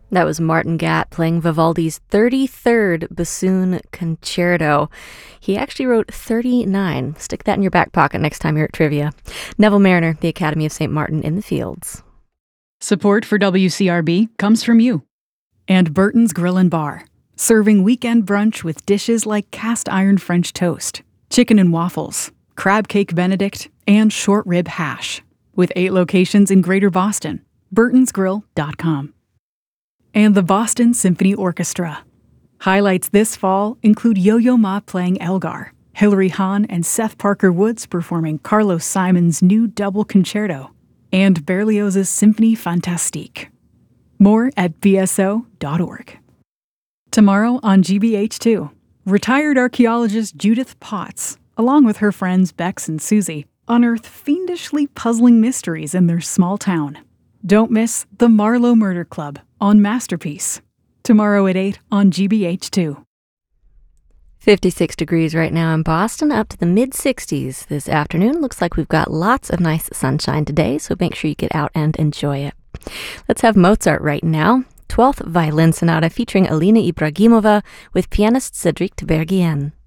That was Martin Gatt playing Vivaldi's 33rd Bassoon Concerto. He actually wrote 39. Stick that in your back pocket next time you're at trivia. Neville Mariner, the Academy of St. Martin in the Fields. Support for WCRB comes from you. And Burton's Grill and Bar, serving weekend brunch with dishes like cast iron French toast, chicken and waffles, crab cake Benedict, and short rib hash. With 8 locations in Greater Boston. burtonsgrill.com. And the Boston Symphony Orchestra. Highlights this fall include Yo-Yo Ma playing Elgar, Hilary Hahn and Seth Parker Woods performing Carlos Simon's new double concerto, and Berlioz's Symphonie Fantastique. More at bso.org. Tomorrow on GBH2, retired archaeologist Judith Potts, along with her friends Bex and Susie, unearth fiendishly puzzling mysteries in their small town. Don't miss The Marlowe Murder Club on Masterpiece. Tomorrow at 8 on GBH2. 56 degrees right now in Boston, up to the mid-60s this afternoon. Looks like we've got lots of nice sunshine today, so make sure you get out and enjoy it. Let's have Mozart right now. 12th Violin Sonata featuring Alina Ibragimova with pianist Cedric Tiberghien.